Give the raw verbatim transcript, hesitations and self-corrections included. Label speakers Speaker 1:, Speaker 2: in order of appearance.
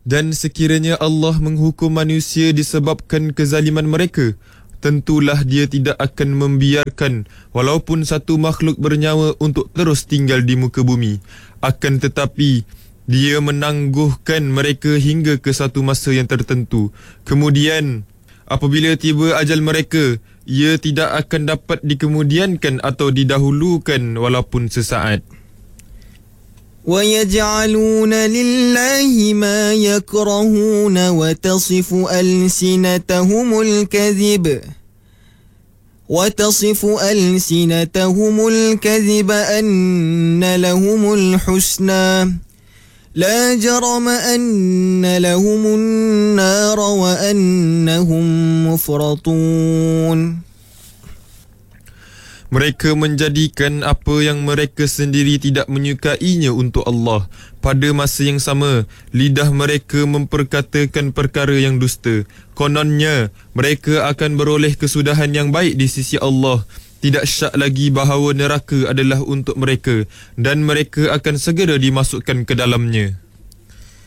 Speaker 1: Dan sekiranya Allah menghukum manusia disebabkan kezaliman mereka, tentulah Dia tidak akan membiarkan walaupun satu makhluk bernyawa untuk terus tinggal di muka bumi. Akan tetapi, Dia menangguhkan mereka hingga ke satu masa yang tertentu. Kemudian, apabila tiba ajal mereka, ia tidak akan dapat dikemudiankan atau didahulukan walaupun sesaat.
Speaker 2: وَيَجْعَلُونَ لِلَّهِ مَا يَكْرَهُونَ وَتَصِفُ أَلْسِنَتَهُمُ الْكَذِبَ وَتَصِفُ أَلْسِنَتَهُمُ الْكَذِبَ أَنَّ لَهُمُ الْحُسْنَى لَا جَرَمَ أَنَّ لَهُمُ النَّارَ وَأَنَّهُمْ مُفْرَطُونَ.
Speaker 1: Mereka menjadikan apa yang mereka sendiri tidak menyukainya untuk Allah. Pada masa yang sama, lidah mereka memperkatakan perkara yang dusta. Kononnya, mereka akan beroleh kesudahan yang baik di sisi Allah. Tidak syak lagi bahawa neraka adalah untuk mereka dan mereka akan segera dimasukkan ke dalamnya.